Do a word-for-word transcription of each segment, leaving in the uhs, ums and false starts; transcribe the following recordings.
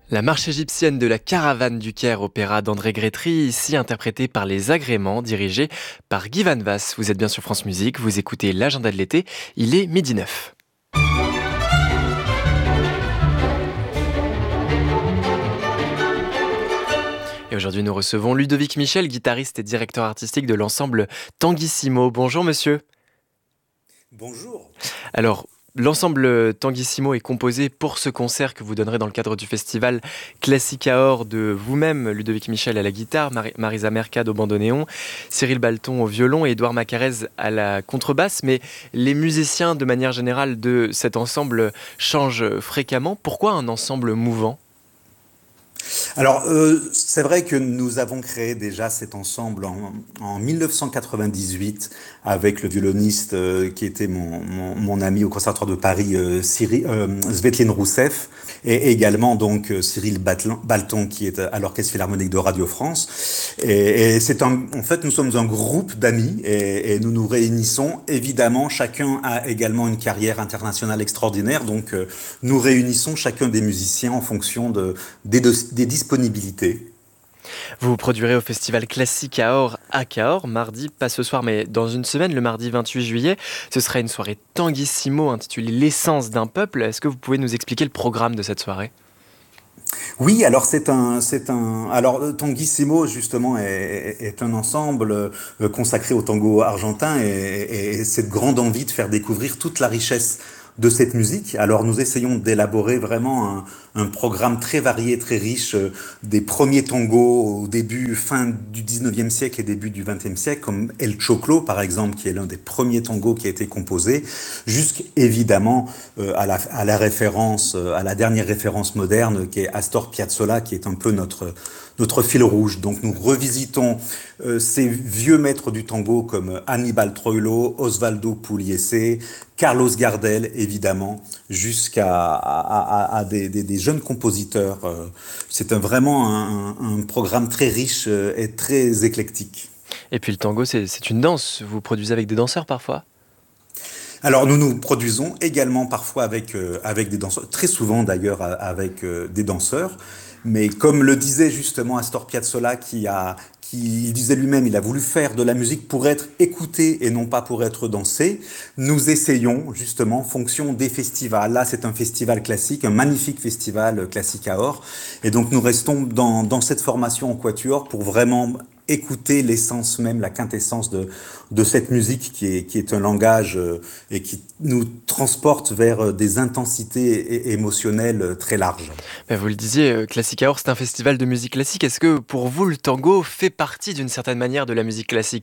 La marche égyptienne de la caravane du Caire, opéra d'André Grétry, ici interprété par les Agréments, dirigé par Guy Van Vass. Vous êtes bien sur France Musique, vous écoutez l'agenda de l'été, il est midi neuf. Et aujourd'hui nous recevons Ludovic Michel, guitariste et directeur artistique de l'ensemble Tanguissimo. Bonjour monsieur. Bonjour. Alors, l'ensemble Tanguissimo est composé pour ce concert que vous donnerez dans le cadre du festival Classica Or de vous-même, Ludovic Michel à la guitare, Mar- Marisa Mercade au bandoneon, Cyril Balton au violon et Édouard Macarez à la contrebasse. Mais les musiciens, de manière générale, de cet ensemble changent fréquemment. Pourquoi un ensemble mouvant ? Alors, euh, c'est vrai que nous avons créé déjà cet ensemble en, en mille neuf cent quatre-vingt-dix-huit avec le violoniste euh, qui était mon, mon, mon ami au Conservatoire de Paris, euh, Cyril, euh, Svetlin Rousseff, et également donc euh, Cyril Balton, Balton qui est à l'Orchestre Philharmonique de Radio France. Et, et c'est un, en fait, nous sommes un groupe d'amis et, et nous nous réunissons. Évidemment, chacun a également une carrière internationale extraordinaire, donc euh, nous réunissons chacun des musiciens en fonction de, des, de, des disponibilités. Vous vous produirez au festival Classique à Or à Cahors, mardi, pas ce soir, mais dans une semaine, le mardi vingt-huit juillet. Ce sera une soirée Tanguissimo intitulée L'essence d'un peuple. Est-ce que vous pouvez nous expliquer le programme de cette soirée ? Oui, alors c'est un, c'est un, alors Tanguissimo justement est, est un ensemble euh, consacré au tango argentin et, et cette grande envie de faire découvrir toute la richesse de cette musique. Alors nous essayons d'élaborer vraiment un, un programme très varié, très riche, euh, des premiers tangos au début, fin du dix-neuvième siècle et début du vingtième siècle, comme El Choclo par exemple, qui est l'un des premiers tangos qui a été composé, jusqu'évidemment euh, à, la, à la référence, euh, à la dernière référence moderne qui est Astor Piazzolla, qui est un peu notre notre fil rouge. Donc nous revisitons euh, ces vieux maîtres du tango comme Aníbal Troilo, Osvaldo Pugliese, Carlos Gardel évidemment, jusqu'à à, à, à des, des, des jeunes compositeurs. C'est un, vraiment un, un programme très riche et très éclectique. Et puis le tango, c'est, c'est une danse. Vous produisez avec des danseurs parfois ? Alors nous nous produisons également parfois avec, euh, avec des danseurs, très souvent d'ailleurs avec euh, des danseurs. Mais comme le disait justement Astor Piazzolla, qui a, qui il disait lui-même, il a voulu faire de la musique pour être écouté et non pas pour être dansé. Nous essayons justement en fonction des festivals. Là, c'est un festival classique, un magnifique festival classique à Or. Et donc nous restons dans, dans cette formation en quatuor pour vraiment écouter l'essence même, la quintessence de, de cette musique qui est, qui est un langage euh, et qui nous transporte vers euh, des intensités é- émotionnelles euh, très larges. Ben vous le disiez, euh, Classica Or, c'est un festival de musique classique. Est-ce que pour vous, le tango fait partie d'une certaine manière de la musique classique ?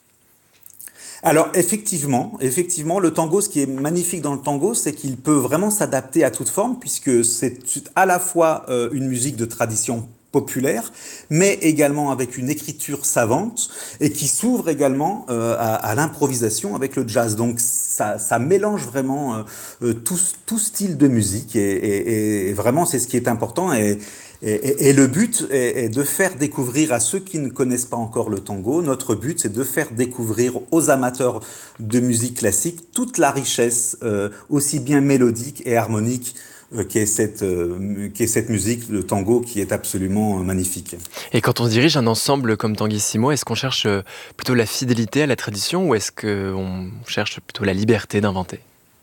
Alors effectivement, effectivement, le tango, ce qui est magnifique dans le tango, c'est qu'il peut vraiment s'adapter à toute forme, puisque c'est à la fois euh, une musique de tradition populaire, mais également avec une écriture savante et qui s'ouvre également euh, à, à l'improvisation avec le jazz. Donc ça, ça mélange vraiment euh, euh, tout, tout style de musique et, et, et vraiment c'est ce qui est important. Et, et, et, et le but est, est de faire découvrir à ceux qui ne connaissent pas encore le tango, notre but c'est de faire découvrir aux amateurs de musique classique toute la richesse, euh, aussi bien mélodique et harmonique euh, qu'est cette, euh, qu'est cette musique, le tango, qui est absolument euh, magnifique. Et quand on dirige un ensemble comme Tanguissimo, est-ce qu'on cherche euh, plutôt la fidélité à la tradition ou est-ce qu'on cherche plutôt la liberté d'inventer ?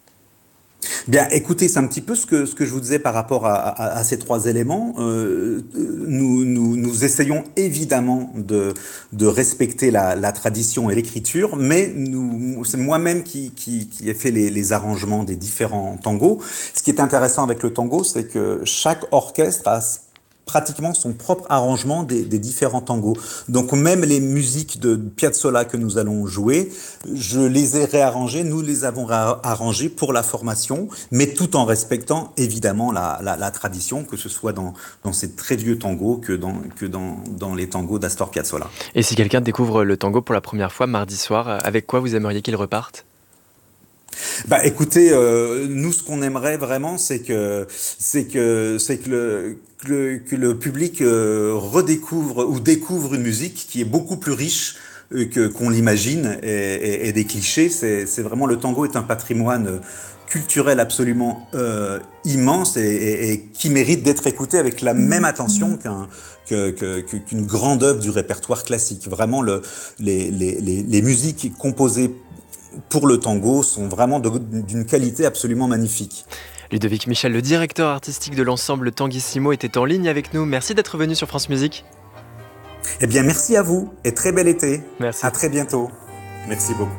Bien, écoutez, c'est un petit peu ce que, ce que je vous disais par rapport à, à, à ces trois éléments. Euh, nous, nous, nous essayons évidemment de, de respecter la, la tradition et l'écriture, mais nous, c'est moi-même qui, qui, qui ai fait les, les arrangements des différents tangos. Ce qui est intéressant avec le tango, c'est que chaque orchestre a pratiquement son propre arrangement des, des différents tangos. Donc même les musiques de Piazzolla que nous allons jouer, je les ai réarrangées, nous les avons réarrangées pour la formation, mais tout en respectant évidemment la, la, la tradition, que ce soit dans, dans ces très vieux tangos que dans, que dans, dans les tangos d'Astor Piazzolla. Et si quelqu'un découvre le tango pour la première fois mardi soir, avec quoi vous aimeriez qu'il reparte ? Bah, écoutez, euh, nous, ce qu'on aimerait vraiment, c'est que, c'est que, c'est que le, que le, que le public euh, redécouvre ou découvre une musique qui est beaucoup plus riche euh, que qu'on l'imagine et, et, et des clichés. C'est, c'est vraiment le tango est un patrimoine culturel absolument euh, immense et, et, et qui mérite d'être écouté avec la même attention qu'un, que, que, qu'une grande œuvre du répertoire classique. Vraiment, le, les, les, les, les musiques composées pour le tango sont vraiment de, d'une qualité absolument magnifique. Ludovic Michel, le directeur artistique de l'ensemble Tanguissimo, était en ligne avec nous. Merci d'être venu sur France Musique. Eh bien, merci à vous et très bel été. Merci. À très bientôt. Merci beaucoup.